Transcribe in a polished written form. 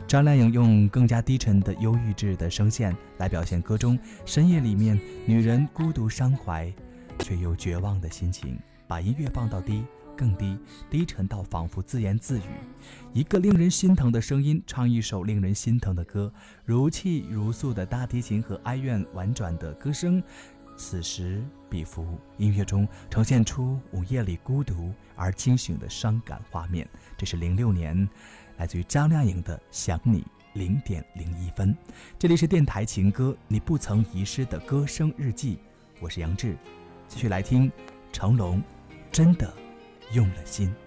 张靓颖用更加低沉的忧郁质的声线来表现歌中深夜里面女人孤独伤怀却又绝望的心情，把音乐放到低，更低，低沉到仿佛自言自语，一个令人心疼的声音唱一首令人心疼的歌，如泣如诉的大提琴和哀怨婉转的歌声，此时彼伏，音乐中呈现出午夜里孤独而清醒的伤感画面。这是06年来自于张靓颖的《想你》0.01分。这里是电台情歌你不曾遗失的歌声日记，我是杨志，继续来听成龙真的用了心。